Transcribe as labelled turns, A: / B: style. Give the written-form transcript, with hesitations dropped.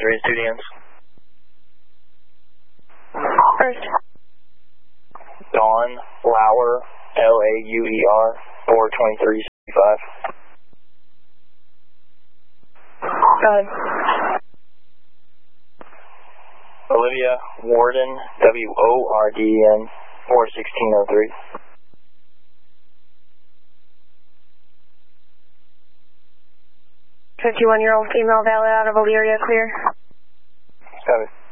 A: 423 students.
B: First.
A: Dawn Lauer, Lauer, 42375.
B: Go ahead.
A: Olivia Warden, WORDEN, 41603.
B: 51-year-old female, valid out of Elyria, clear.
A: Copy.